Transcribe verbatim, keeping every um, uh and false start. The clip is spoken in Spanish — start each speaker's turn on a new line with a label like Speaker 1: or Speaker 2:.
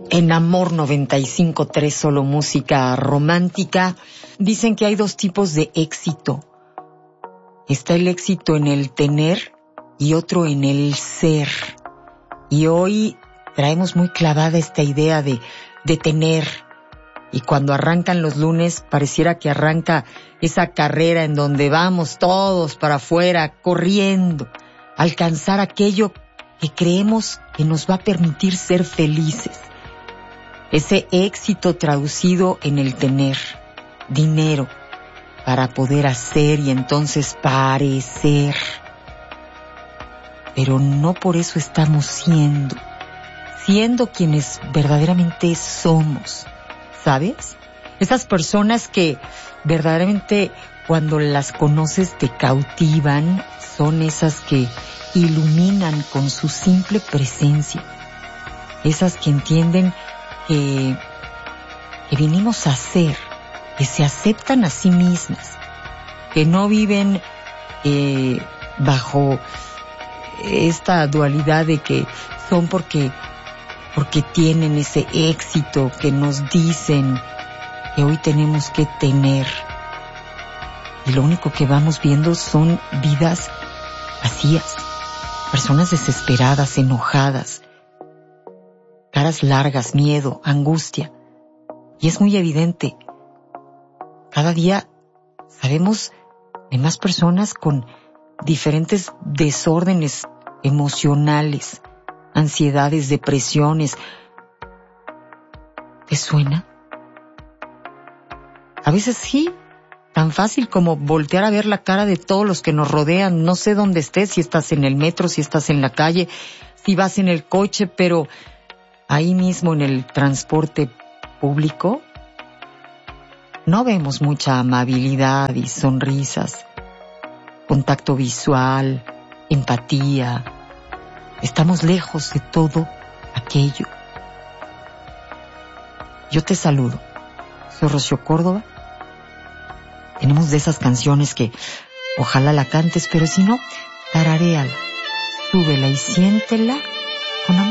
Speaker 1: En Amor noventa y cinco punto tres, solo música romántica, dicen que hay dos tipos de éxito. Está el éxito en el tener y otro en el ser. Y hoy traemos muy clavada esta idea de, de tener. Y cuando arrancan los lunes, pareciera que arranca esa carrera en donde vamos todos para afuera, corriendo, alcanzar aquello que creemos que nos va a permitir ser felices. Ese éxito traducido en el tener dinero para poder hacer y entonces parecer. Pero no por eso estamos siendo, siendo quienes verdaderamente somos, ¿sabes? Esas personas que verdaderamente cuando las conoces te cautivan, son esas que iluminan con su simple presencia. Esas que entienden que, que vinimos a ser, que se aceptan a sí mismas, que no viven eh, bajo esta dualidad de que son porque, porque tienen ese éxito que nos dicen que hoy tenemos que tener. Y lo único que vamos viendo son vidas vacías, personas desesperadas, enojadas, caras largas, miedo, angustia. Y es muy evidente. Cada día sabemos de más personas con diferentes desórdenes emocionales, ansiedades, depresiones. ¿Te suena? A veces sí, tan fácil como voltear a ver la cara de todos los que nos rodean. No sé dónde estés, si estás en el metro, si estás en la calle, si vas en el coche, pero ahí mismo en el transporte público no vemos mucha amabilidad y sonrisas, contacto visual, empatía. Estamos lejos de todo aquello. Yo te saludo. Soy Rocío Córdoba. Tenemos de esas canciones que ojalá la cantes, pero si no, tararéala, súbela y siéntela con amor.